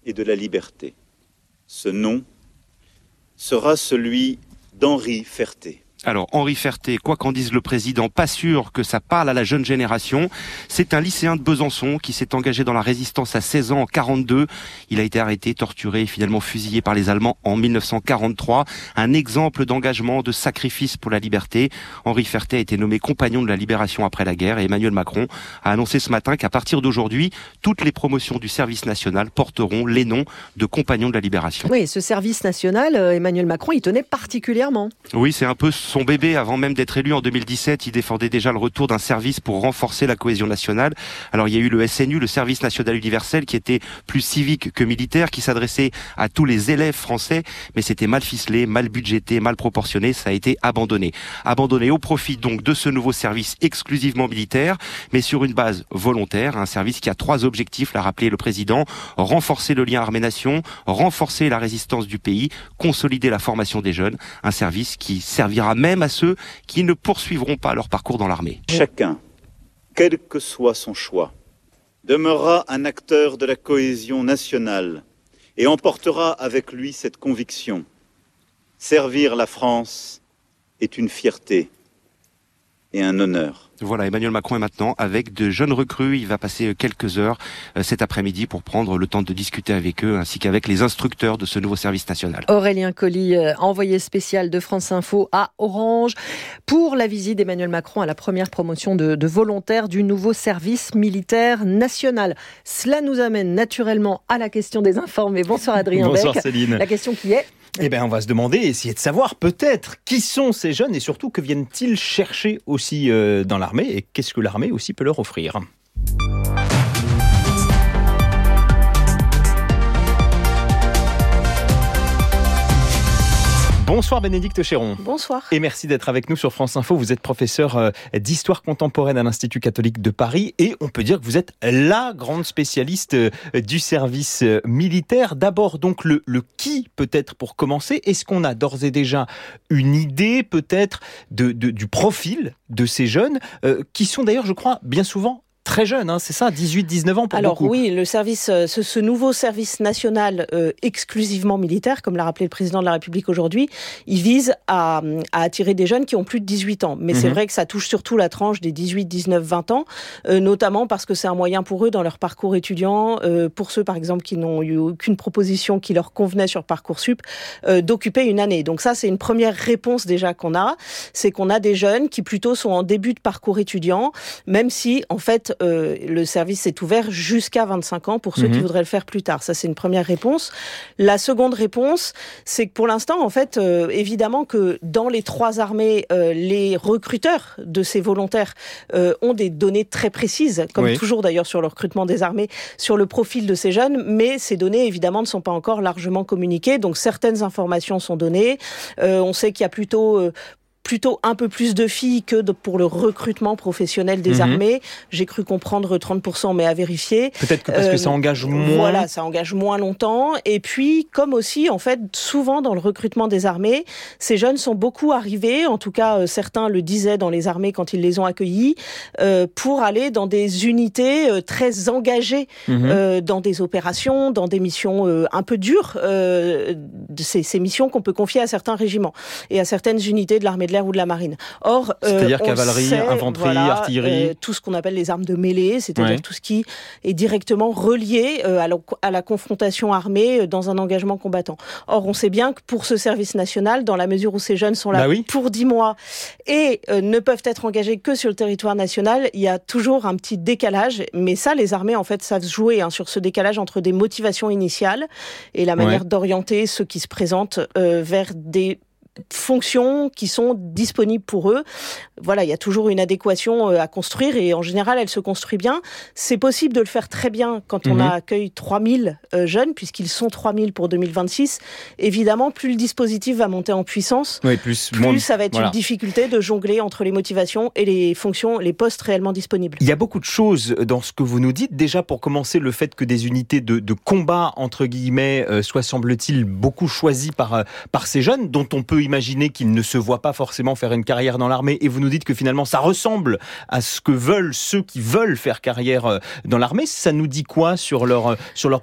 et de la liberté. Ce nom sera celui d'Henri Ferté. Alors, Henri Ferté, quoi qu'en dise le président, pas sûr que ça parle à la jeune génération. C'est un lycéen de Besançon qui s'est engagé dans la résistance à 16 ans en 42. Il a été arrêté, torturé et finalement fusillé par les Allemands en 1943. Un exemple d'engagement, de sacrifice pour la liberté. Henri Ferté a été nommé compagnon de la libération après la guerre et Emmanuel Macron a annoncé ce matin qu'à partir d'aujourd'hui, toutes les promotions du service national porteront les noms de compagnons de la libération. Oui, ce service national, Emmanuel Macron y tenait particulièrement. Oui, c'est un peu son bébé. Avant même d'être élu en 2017, il défendait déjà le retour d'un service pour renforcer la cohésion nationale. Alors il y a eu le SNU, le service national universel, qui était plus civique que militaire, qui s'adressait à tous les élèves français, mais c'était mal ficelé, mal budgété, mal proportionné, ça a été abandonné. Abandonné au profit donc de ce nouveau service exclusivement militaire, mais sur une base volontaire, un service qui a 3 objectifs, l'a rappelé le président: renforcer le lien armée-nation, renforcer la résistance du pays, consolider la formation des jeunes, un service qui servira même à ceux qui ne poursuivront pas leur parcours dans l'armée. Chacun, quel que soit son choix, demeurera un acteur de la cohésion nationale et emportera avec lui cette conviction. Servir la France est une fierté et un honneur. Voilà, Emmanuel Macron est maintenant avec de jeunes recrues. Il va passer quelques heures cet après-midi pour prendre le temps de discuter avec eux, ainsi qu'avec les instructeurs de ce nouveau service national. Aurélien Colly, envoyé spécial de France Info à Orange, pour la visite d'Emmanuel Macron à la première promotion de volontaires du nouveau service militaire national. Cela nous amène naturellement à la question des informés. Bonsoir Adrien Beck. Bonsoir Céline. La question qui est... Eh bien, on va se demander, essayer de savoir peut-être qui sont ces jeunes et surtout que viennent-ils chercher aussi dans l'armée et qu'est-ce que l'armée aussi peut leur offrir. Bonsoir Bénédicte Chéron. Bonsoir. Et merci d'être avec nous sur France Info. Vous êtes professeur d'histoire contemporaine à l'Institut catholique de Paris et on peut dire que vous êtes la grande spécialiste du service militaire. D'abord donc le qui peut-être pour commencer. Est-ce qu'on a d'ores et déjà une idée peut-être du profil de ces jeunes qui sont d'ailleurs je crois bien souvent très jeune, c'est ça, 18-19 ans pour beaucoup. Alors oui, le service, ce nouveau service national exclusivement militaire, comme l'a rappelé le président de la République aujourd'hui, il vise à attirer des jeunes qui ont plus de 18 ans. Mais c'est vrai que ça touche surtout la tranche des 18, 19, 20 ans, notamment parce que c'est un moyen pour eux dans leur parcours étudiant, pour ceux par exemple qui n'ont eu aucune proposition qui leur convenait sur Parcoursup, d'occuper une année. Donc ça, c'est une première réponse déjà qu'on a, c'est qu'on a des jeunes qui plutôt sont en début de parcours étudiant, même si en fait le service est ouvert jusqu'à 25 ans pour ceux qui voudraient le faire plus tard. Ça, c'est une première réponse. La seconde réponse, c'est que pour l'instant, en fait, évidemment que dans les 3 armées, les recruteurs de ces volontaires ont des données très précises, comme toujours d'ailleurs sur le recrutement des armées, sur le profil de ces jeunes, mais ces données, évidemment, ne sont pas encore largement communiquées. Donc, certaines informations sont données. On sait qu'il y a plutôt un peu plus de filles que pour le recrutement professionnel des armées. J'ai cru comprendre 30%, mais à vérifier. Peut-être que parce que ça engage moins. Voilà, ça engage moins longtemps. Et puis, comme aussi, en fait, souvent dans le recrutement des armées, ces jeunes sont beaucoup arrivés, en tout cas, certains le disaient dans les armées quand ils les ont accueillis, pour aller dans des unités très engagées, dans des opérations, dans des missions un peu dures, ces missions qu'on peut confier à certains régiments et à certaines unités de l'armée de l'air ou de la marine. Or, c'est-à-dire cavalerie, infanterie, artillerie, tout ce qu'on appelle les armes de mêlée, c'est-à-dire tout ce qui est directement relié à la confrontation armée dans un engagement combattant. Or, on sait bien que pour ce service national, dans la mesure où ces jeunes sont là pour 10 mois et ne peuvent être engagés que sur le territoire national, il y a toujours un petit décalage. Mais ça, les armées, en fait, savent jouer sur ce décalage entre des motivations initiales et la manière d'orienter ceux qui se présentent vers des fonctions qui sont disponibles pour eux. Voilà, il y a toujours une adéquation à construire et en général, elle se construit bien. C'est possible de le faire très bien quand on accueille 3000 jeunes, puisqu'ils sont 3000 pour 2026. Évidemment, plus le dispositif va monter en puissance, plus ça va être une difficulté de jongler entre les motivations et les fonctions, les postes réellement disponibles. Il y a beaucoup de choses dans ce que vous nous dites. Déjà, pour commencer, le fait que des unités de combat, entre guillemets, soient, semble-t-il, beaucoup choisies par ces jeunes, dont on peut imaginer qu'ils ne se voient pas forcément faire une carrière dans l'armée, et vous nous dites que finalement ça ressemble à ce que veulent ceux qui veulent faire carrière dans l'armée. Ça nous dit quoi sur leur profil ?